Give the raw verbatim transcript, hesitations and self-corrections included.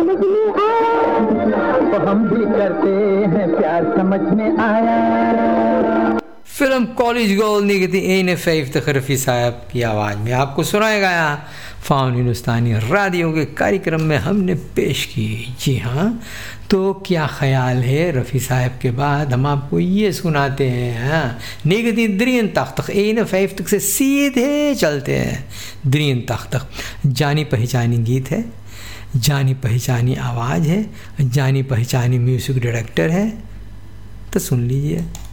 समझ में आया, तो हम भी करते हैं प्यार समझ में आया। Film college girl negentien eenenvijftig Rafi साहब की आवाज़ में आपको सुनाया गया फाउन हिंदुस्तानी रेडियो के कार्यक्रम में हमने पेश की। जी हाँ, तो क्या ख्याल है रफ़ी साहब के बाद हम आपको ये सुनाते हैं। हाँ, negentien drieëntachtig eenenvijftig से सीधे चलते हैं drieëntachtig। जानी पहचानी गीत है, जानी पहचानी आवाज़ है, जानी पहचानी म्यूज़िक डायरेक्टर है, तो सुन लीजिए।